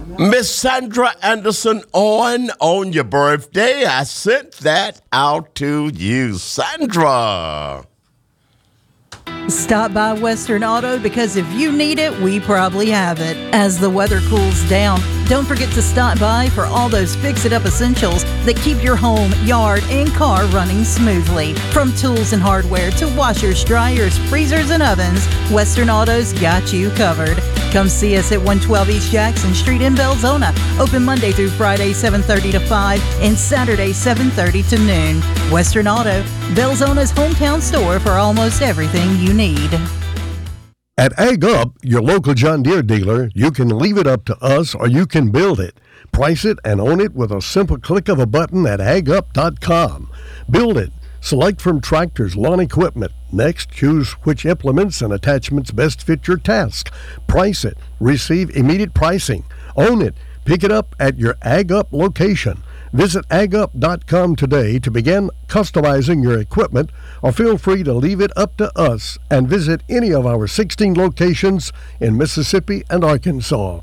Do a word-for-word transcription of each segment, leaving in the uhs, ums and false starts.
Miss Sandra Anderson on on your birthday. I sent that out to you, Sandra. Stop by Western Auto, because if you need it, we probably have it. As the weather cools down, don't forget to stop by for all those fix-it-up essentials that keep your home, yard, and car running smoothly. From tools and hardware to washers, dryers, freezers, and ovens, Western Auto's got you covered. Come see us at one twelve East Jackson Street in Belzona. Open Monday through Friday, seven thirty to five, and Saturday, seven thirty to noon. Western Auto, Belzona's hometown store for almost everything you need. At Ag Up, your local John Deere dealer, you can leave it up to us or you can build it. Price it and own it with a simple click of a button at ag up dot com. Build it. Select from tractors, lawn equipment. Next, choose which implements and attachments best fit your task. Price it. Receive immediate pricing. Own it. Pick it up at your Ag Up location. Visit ag up dot com today to begin customizing your equipment, or feel free to leave it up to us and visit any of our sixteen locations in Mississippi and Arkansas.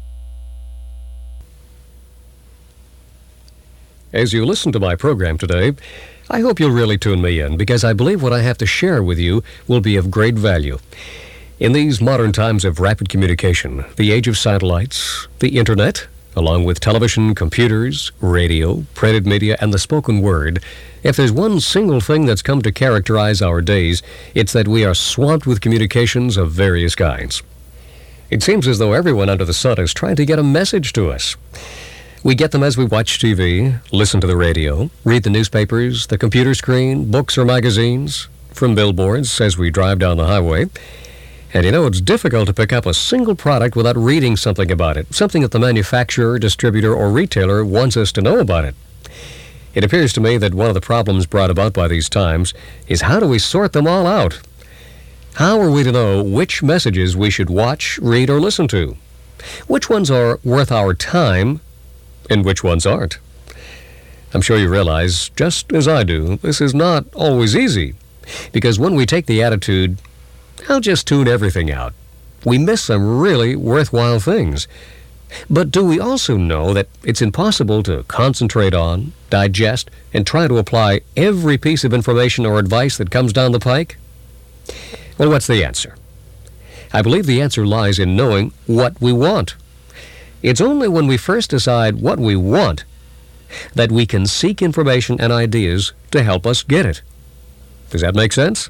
As you listen to my program today, I hope you'll really tune me in, because I believe what I have to share with you will be of great value. In these modern times of rapid communication, the age of satellites, the internet, along with television, computers, radio, printed media, and the spoken word, if there's one single thing that's come to characterize our days, it's that we are swamped with communications of various kinds. It seems as though everyone under the sun is trying to get a message to us. We get them as we watch T V, listen to the radio, read the newspapers, the computer screen, books or magazines, from billboards as we drive down the highway. And you know, it's difficult to pick up a single product without reading something about it, something that the manufacturer, distributor, or retailer wants us to know about it. It appears to me that one of the problems brought about by these times is, how do we sort them all out? How are we to know which messages we should watch, read, or listen to? Which ones are worth our time and which ones aren't? I'm sure you realize, just as I do, this is not always easy, because when we take the attitude, I'll just tune everything out, we miss some really worthwhile things. But do we also know that it's impossible to concentrate on, digest, and try to apply every piece of information or advice that comes down the pike? Well, what's the answer? I believe the answer lies in knowing what we want. It's only when we first decide what we want that we can seek information and ideas to help us get it. Does that make sense?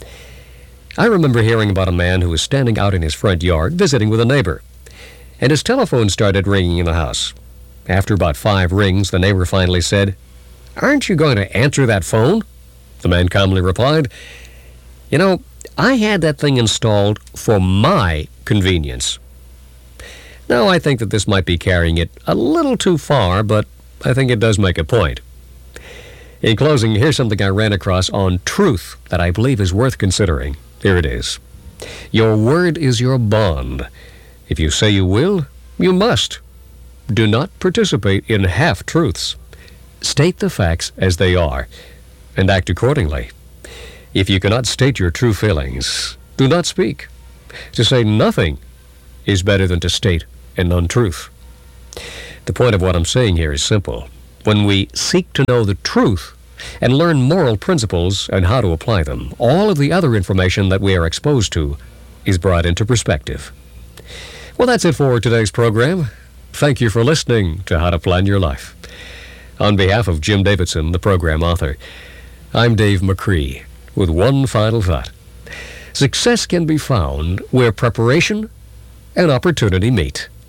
I remember hearing about a man who was standing out in his front yard visiting with a neighbor, and his telephone started ringing in the house. After about five rings, the neighbor finally said, "Aren't you going to answer that phone?" The man calmly replied, "You know, I had that thing installed for my convenience." Now, I think that this might be carrying it a little too far, but I think it does make a point. In closing, here's something I ran across on Truth that I believe is worth considering. Here it is. Your word is your bond. If you say you will, you must. Do not participate in half-truths. State the facts as they are, and act accordingly. If you cannot state your true feelings, do not speak. To say nothing is better than to state an untruth. The point of what I'm saying here is simple. When we seek to know the truth and learn moral principles and how to apply them, all of the other information that we are exposed to is brought into perspective. Well, that's it for today's program. Thank you for listening to How to Plan Your Life. On behalf of Jim Davidson, the program author, I'm Dave McCree with one final thought. Success can be found where preparation and opportunity meet.